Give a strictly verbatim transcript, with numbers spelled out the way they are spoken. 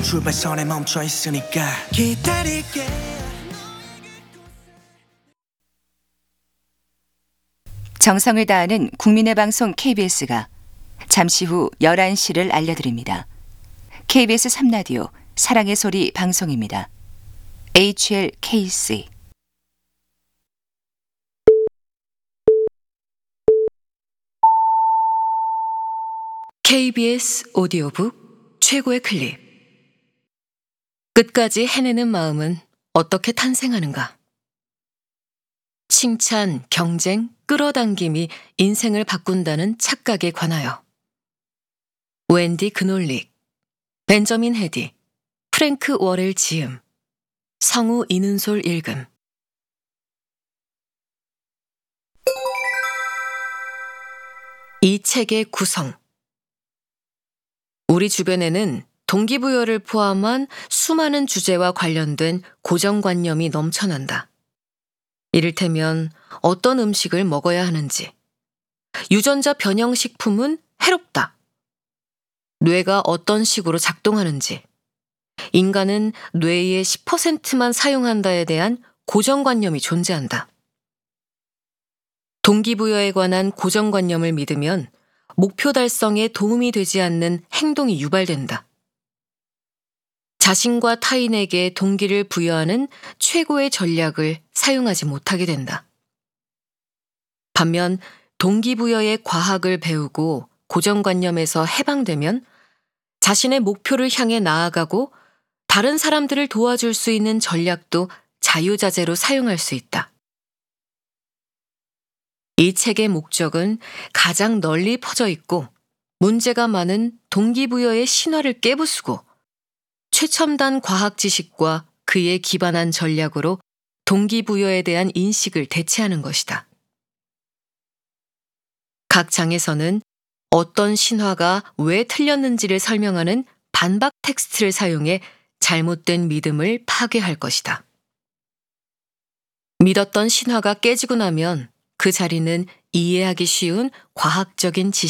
출발선에 멈춰 있으니까 기다릴게. 정성을 다하는 국민의 방송 케이비에스가 잠시 후 열한 시를 알려드립니다. 케이비에스 삼 라디오 사랑의 소리 방송입니다. 에이치엘케이씨 케이비에스 오디오북 최고의 클립. 끝까지 해내는 마음은 어떻게 탄생하는가? 칭찬, 경쟁, 끌어당김이 인생을 바꾼다는 착각에 관하여. 웬디 그놀릭, 벤저민 헤디, 프랭크 워렐 지음, 성우 이는솔 읽음. 이 책의 구성. 우리 주변에는 동기부여를 포함한 수많은 주제와 관련된 고정관념이 넘쳐난다. 이를테면 어떤 음식을 먹어야 하는지, 유전자 변형식품은 해롭다, 뇌가 어떤 식으로 작동하는지, 인간은 뇌의 십 퍼센트만 사용한다에 대한 고정관념이 존재한다. 동기부여에 관한 고정관념을 믿으면 목표 달성에 도움이 되지 않는 행동이 유발된다. 자신과 타인에게 동기를 부여하는 최고의 전략을 사용하지 못하게 된다. 반면 동기부여의 과학을 배우고 고정관념에서 해방되면 자신의 목표를 향해 나아가고 다른 사람들을 도와줄 수 있는 전략도 자유자재로 사용할 수 있다. 이 책의 목적은 가장 널리 퍼져 있고 문제가 많은 동기부여의 신화를 깨부수고 최첨단 과학 지식과 그에 기반한 전략으로 동기부여에 대한 인식을 대체하는 것이다. 각 장에서는 어떤 신화가 왜 틀렸는지를 설명하는 반박 텍스트를 사용해 잘못된 믿음을 파괴할 것이다. 믿었던 신화가 깨지고 나면 그 자리는 이해하기 쉬운 과학적인 지식